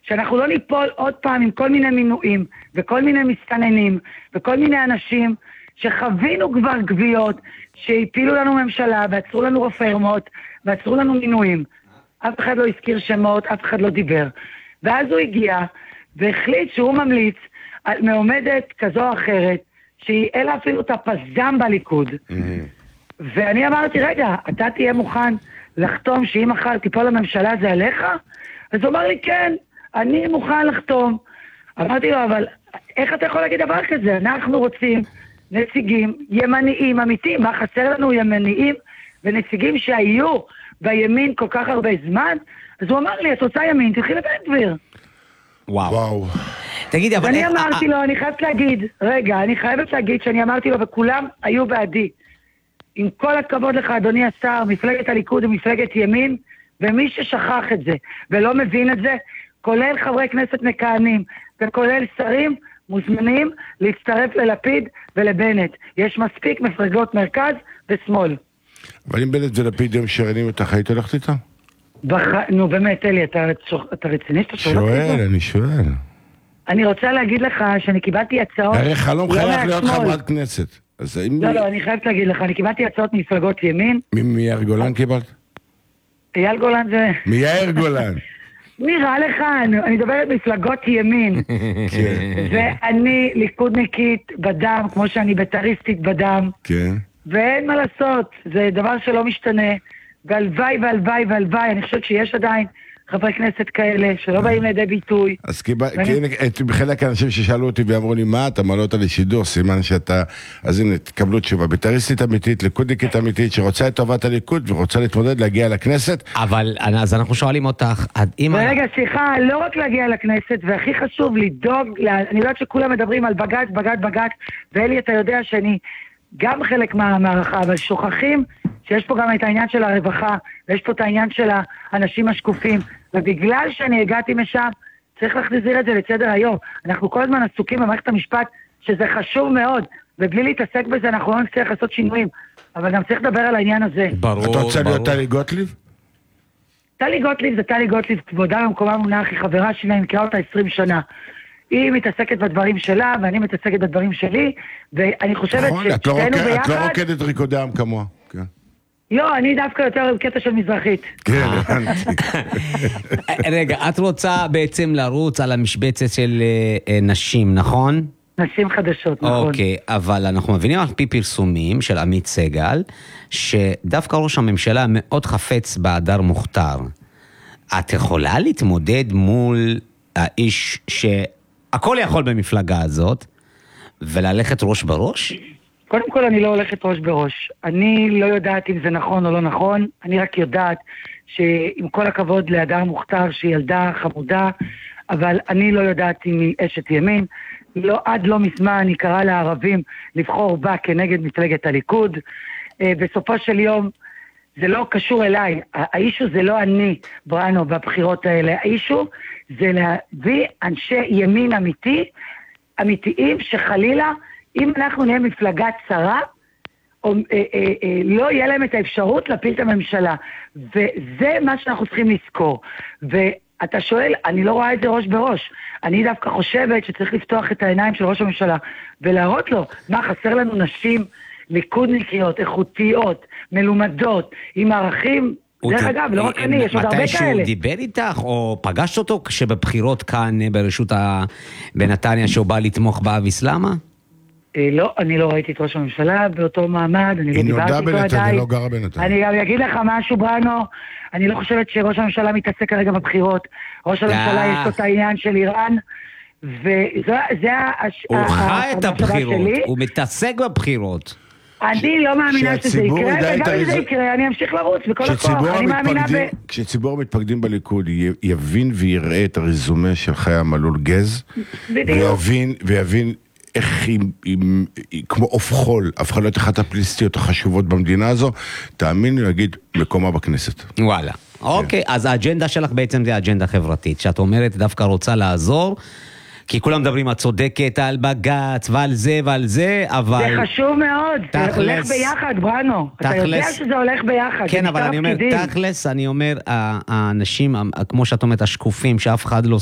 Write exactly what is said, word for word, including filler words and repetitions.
שאנחנו לא ניפול עוד פעם עם כל מיני מינויים, וכל מיני מסתננים, וכל מיני אנשים שחווינו כבר גביות, שהפילו לנו ממשלה, ועצרו לנו רפורמות, ועצרו לנו מינויים. אף אחד לא הזכיר שמות, אף אחד לא דיבר. ואז הוא הגיע, והחליט שהוא ממליץ על מעומדת כזו או אחרת, שהיא אלה אפילו את הפזם בליכוד. ואני אמרתי, רגע, אתה תהיה מוכן לחתום שאם מחר תיפול הממשלה זה עליך? אז הוא אמר לי, כן, אני מוכן לחתום. אמרתי לו, אבל איך אתה יכול להגיד דבר כזה? אנחנו רוצים נציגים ימניים אמיתיים. מה חסר לנו ימניים ונציגים שהיו בימין כל כך הרבה זמן? אז הוא אמר לי, את רוצה ימין, תלכי לבן גביר. וואו. תגידי, אבל... ואני אמרתי לו, אני חייבת להגיד, רגע, אני חייבת להגיד שאני אמרתי לו, וכולם היו בעדי. עם כל הכבוד לך, אדוני השר, מפלגת הליכוד ומפלגת ימין, ומי ששכח את זה ולא מבין את זה, כולל חברי כנסת מכהנים וכולל שרים, מוזמנים להצטרף ללפיד ולבנט. יש מספיק מפלגות מרכז ושמאל. אבל אם בנט ולפיד הם שרנים אותך, היית הולכת איתם? בח... נו באמת, אלי, אתה, אתה רציני שאתה שואל? שואל, אני שואל. אני רוצה להגיד לך שאני קיבלתי הצעות... הרי חלום חייך להיות חברת כנסת. לא, לא, אני חייבת להגיד לך, אני קיבלתי הצעות מפלגות ימין. מיאיר גולן קיבלת? אייל גולן זה... מיאיר גולן. נראה לך, אני מדברת מפלגות ימין. ואני ליכודניקית בדם, כמו שאני בטריסטית בדם. כן. ואין מה לעשות, זה דבר שלא משתנה. והלוואי והלוואי והלוואי, אני חושבת שיש עדיין חברי כנסת כאלה שלא באים לידי ביטוי. אז בחלק האנשים ששאלו אותי ואמרו לי, מה אתה מעלה אותה לשידור? סימן שאתה, אז הנה, תקבלו תשובה. בית"ריסטית אמיתית, ליכודניקית אמיתית, שרוצה את טובת הליכוד ורוצה להתמודד להגיע לכנסת. אבל אז אנחנו שואלים אותך, ורגע, סליחה, לא רק להגיע לכנסת, והכי חשוב לדאוג, אני יודעת שכולם מדברים על בג"ץ, בג"ץ, בג"ץ, ואלי, אתה יודע שאני גם חלק מהמערכה, אבל שוכחים שיש פה גם את העניין של הרווחה, ויש פה את העניין של האנשים השקופים, ובגלל שאני הגעתי משם, צריך להחזיר את זה לסדר היום. אנחנו כל הזמן עסוקים במערכת המשפט, שזה חשוב מאוד, ובלי להתעסק בזה אנחנו לא נצטרך לעשות שינויים, אבל גם צריך לדבר על העניין הזה. ברור, אתה רוצה להיות טלי גוטליב? טלי גוטליב זה טלי גוטליב, כבודה במקומה מונח, היא חברה שלי, אני מכירה אותה עשרים שנה. היא מתעסקת בדברים שלה, ואני מתעסקת בדברים שלי, ואני חושבת ששתינו ביחד... את לא רוקדת ריקודי עם כמוה, כן. לא, אני דווקא יותר קטע של מזרחית. כן. רגע, את רוצה בעצם לרוץ על המשבצת של נשים, נכון? נשים חדשות, נכון. אוקיי, אבל אנחנו מבינים על פי פרסומים של עמית סגל, שדווקא ראש הממשלה מאוד חפץ בהדר מוכתר. את יכולה להתמודד מול האיש שהכל יכול במפלגה הזאת, וללכת ראש בראש? קודם כל אני לא הולכת ראש בראש. אני לא יודעת אם זה נכון או לא נכון, אני רק יודעת שעם כל הכבוד להדר מוכתר שהיא ילדה חמודה, אבל אני לא יודעת אם היא אשת ימין. לא, עד לא מזמן היא קראה לערבים לבחור בה כנגד מפלגת הליכוד. בסופו של יום זה לא קשור אליי, האישו זה לא אני, בראנו, בבחירות האלה. האישו זה להביא אנשי ימין אמיתי, אמיתיים שחלילה, אם אנחנו נהיה מפלגה צרה, או, אה, אה, אה, לא יהיה להם את האפשרות להפיל את הממשלה. וזה מה שאנחנו צריכים לזכור. ואתה שואל, אני לא רואה את זה ראש בראש. אני דווקא חושבת שצריך לפתוח את העיניים של ראש הממשלה, ולהראות לו, מה חסר לנו נשים ליכודניקיות, איכותיות, מלומדות, עם ערכים. דרך אגב, לא רק אני, יש עוד הרבה כאלה. מתי שהוא דיבר איתך, או פגשת אותו כשבבחירות כאן ברשות בנתניה, שהוא בא לתמוך באב איסלאמה? לא, אני לא ראיתי את ראש הממשלה באותו מעמד, אני לא דיברתי איתו עדיין. היא נולדה בנתניה, לא גרה בנתניה. אני גם אגיד לך משהו, בראנו, אני לא חושבת שראש הממשלה מתעסק כרגע בבחירות. ראש הממשלה יש לו את העניין של איראן, וזה... הוא חי את הבחירות, הוא מתעסק בבחירות. אני לא מאמינה שזה יקרה, וגם אם זה יקרה, אני אמשיך לרוץ בכל הכוח. אני מאמינה ב... כשציבור מתפקדים בליכוד יבין ויראה את הרזומה של חיה מלול גז, ויבין איך היא, היא, היא כמו אוף חול, הפכה להיות אחת הפליסטיות החשובות במדינה הזו, תאמין לי להגיד מקומה בכנסת. וואלה. אוקיי, אז האג'נדה שלך בעצם זה האג'נדה חברתית, שאת אומרת דווקא רוצה לעזור, כי כולם מדברים על צודקת, על בג"ץ, ועל זה ועל זה, אבל... זה חשוב מאוד, זה הולך ביחד, בראנו. אתה יודע שזה הולך ביחד. כן, אבל אני אומר, תכלס, אני אומר, האנשים, כמו שאת אומרת, השקופים, שאף אחד לא